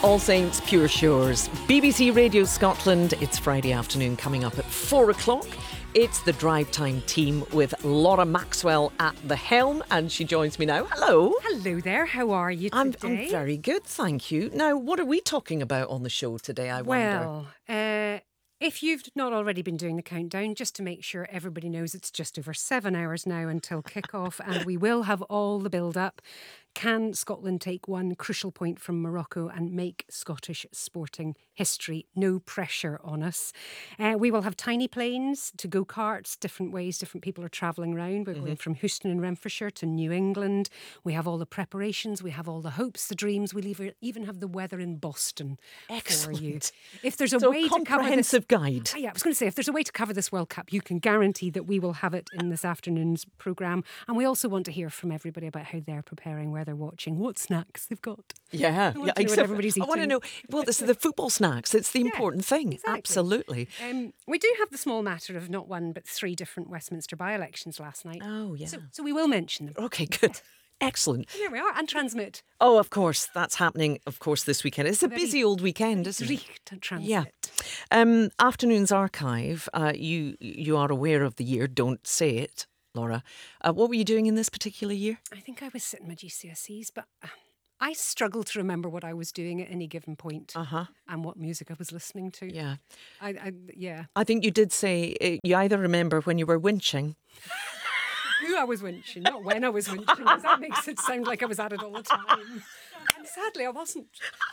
All Saints, Pure Shores. BBC Radio Scotland. It's Friday afternoon coming up at 4 o'clock. It's the Drive Time team with Laura Maxwell at the helm, and she joins me now. Hello. Hello there. How are you today? I'm very good, thank you. Now, what are we talking about on the show today, I wonder? Well, if you've not already been doing the countdown, just to make sure everybody knows it's just over 7 hours now until kick-off, and we will have all the build-up. Can Scotland take one crucial point from Morocco and make Scottish sporting history? No pressure on us. We will have tiny planes to go-karts, different ways different people are travelling around. We're going from Houston in Renfrewshire to New England. We have all the preparations. We have all the hopes, the dreams. We'll even have the weather in Boston for you. If there's a way to cover this... comprehensive guide. Yeah, I was going to say, if there's a way to cover this World Cup, you can guarantee that we will have it in this afternoon's programme. And we also want to hear from everybody about how they're preparing, where they're watching, what snacks they've got. Yeah, everybody's eating. I want to know, well, this is the football snacks. It's the important thing. Exactly. Absolutely. We do have the small matter of not one but three different Westminster by-elections last night. Oh, yeah. So we will mention them. Okay, good. Excellent. There we are. And transmit. Oh, of course. That's happening, of course, this weekend. It's a busy old weekend, isn't it? Transmit. Yeah. Afternoon's Archive. You are aware of the year. Don't say it, Laura. What were you doing in this particular year? I think I was sitting my GCSEs, but I struggle to remember what I was doing at any given point and what music I was listening to. Yeah. I think you did say you either remember when you were winching. Who I was winching, not when I was winching, because that makes it sound like I was at it all the time. And sadly, I wasn't.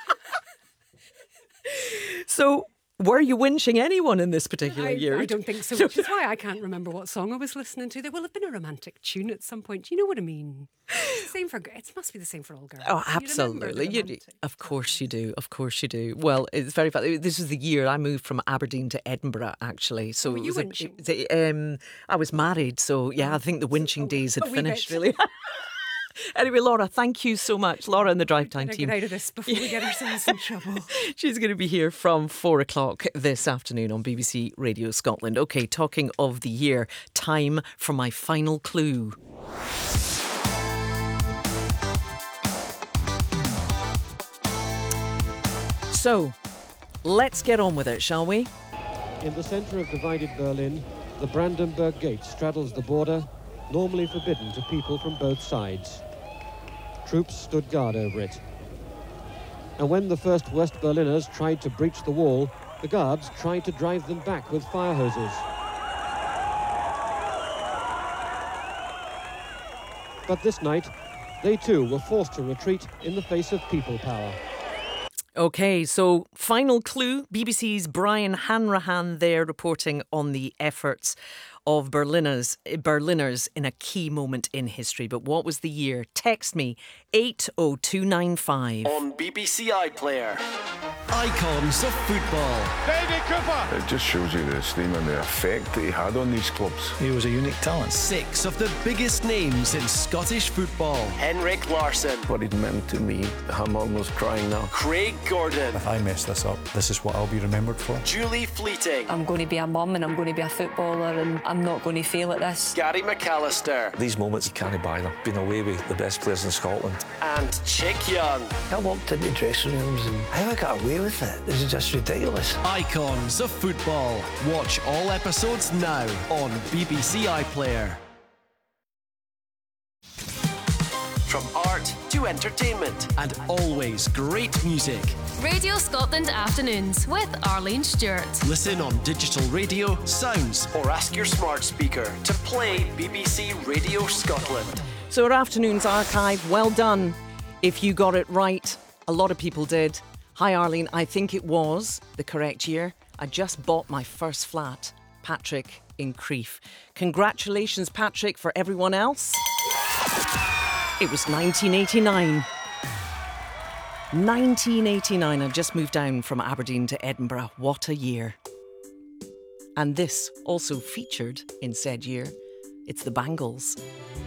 So, were you winching anyone in this particular year? I don't think so, which is why I can't remember what song I was listening to. There will have been a romantic tune at some point. You know what I mean? It's the same for. It must be the same for all girls. Oh, absolutely. Of course you do. Of course you do. Well, it's very funny. This was the year I moved from Aberdeen to Edinburgh, actually. So were you winching? I was married, so yeah, I think the winching days had finished, really. Anyway, Laura, thank you so much. Laura and the Drive Time team. Get out of this before we get ourselves in trouble. She's going to be here from 4 o'clock this afternoon on BBC Radio Scotland. OK, talking of the year, time for my final clue. So, let's get on with it, shall we? In the centre of divided Berlin, the Brandenburg Gate straddles the border, normally forbidden to people from both sides. Troops stood guard over it. And when the first West Berliners tried to breach the wall, the guards tried to drive them back with fire hoses. But this night, they too were forced to retreat in the face of people power. OK, so final clue, BBC's Brian Hanrahan there reporting on the efforts of Berliners in a key moment in history. But what was the year? Text me 80295. On BBC iPlayer. Icons of football. David Cooper. It just shows you the esteem and the effect that he had on these clubs. He was a unique talent. 6 of the biggest names in Scottish football. Henrik Larsson. What it meant to me, I'm almost crying now. Craig Gordon. If I mess this up, this is what I'll be remembered for. Julie Fleeting. I'm going to be a mum and I'm going to be a footballer and I'm not going to fail at this. Gary McAllister. These moments, you can't buy them. Been away with the best players in Scotland. And Chick Young. I walked into dressing rooms and how I got away with it. This is just ridiculous. Icons of football. Watch all episodes now on BBC iPlayer. From art to entertainment and always great music. Radio Scotland Afternoons with Arlene Stewart. Listen on digital radio, sounds, or ask your smart speaker to play BBC Radio Scotland. So our afternoon's archive, well done. If you got it right, a lot of people did. Hi Arlene, I think it was the correct year. I just bought my first flat. Patrick in Crieff. Congratulations, Patrick. For everyone else, it was 1989. 1989, I've just moved down from Aberdeen to Edinburgh. What a year. And this also featured in said year. It's the Bangles.